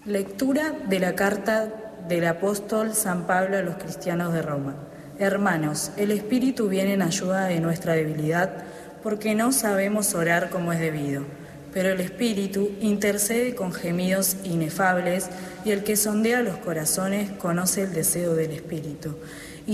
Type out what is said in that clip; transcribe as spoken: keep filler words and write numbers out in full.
Lectura de la carta del apóstol San Pablo a los cristianos de Roma. Hermanos, el Espíritu viene en ayuda de nuestra debilidad porque no sabemos orar como es debido. Pero el Espíritu intercede con gemidos inefables y el que sondea los corazones conoce el deseo del Espíritu.